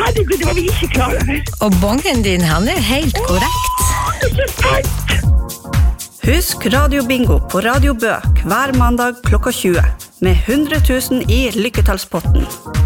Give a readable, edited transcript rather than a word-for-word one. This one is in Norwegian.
herregud, det var vi ikke klar over. Og bongen din, han helt korrekt. Ikke sant? Husk Radio Bingo på Radio Bø hver mandag klokka 20 med 100 000 i lykketallspotten.